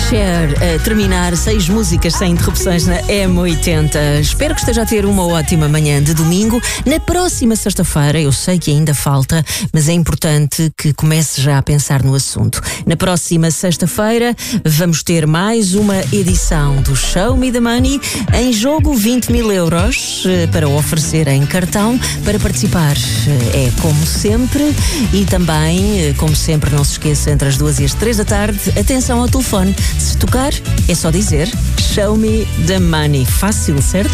Cher a terminar 6 músicas sem interrupções na M80. Espero que esteja a ter uma ótima manhã de domingo. Na próxima sexta-feira, eu sei que ainda falta, mas é importante que comece já a pensar no assunto. Na próxima sexta-feira vamos ter mais uma edição do Show Me the Money. Em jogo 20.000 euros para oferecer em cartão. Para participar é como sempre e também, como sempre, não se esqueça, entre as 2 e as 3 da tarde, atenção ao telefone. Se tocar, é só dizer Show Me the Money. Fácil, certo?